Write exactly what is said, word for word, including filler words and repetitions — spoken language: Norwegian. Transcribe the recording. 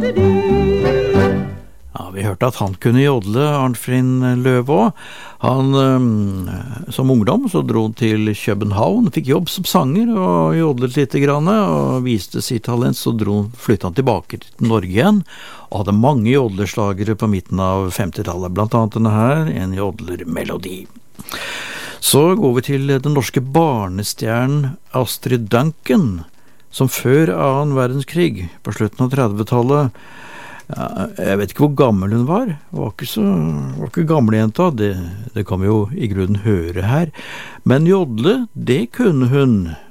Ja, vi hørte at han kunne jodle, Arnfinn Løve også. Han, um, som ungdom, så dro han til København, fikk jobb som sanger og jodlet litt grann, og viste sitt talent, så dro han, flyttet han tilbake til Norge igjen, og hadde mange jodlerslagere på midten av femtitallet, blant annet denne her, en jodlermelodi. Så går vi til den norske barnestjernen Astrid Duncan, som før annen verdenskrig, på slutten av trettitallet, ja, jeg vet ikke hvor gammel hun var, var ikke så, var ikke gamlejenta, det, det kan vi jo i grunnen høre her, men jodle, det kunne hun,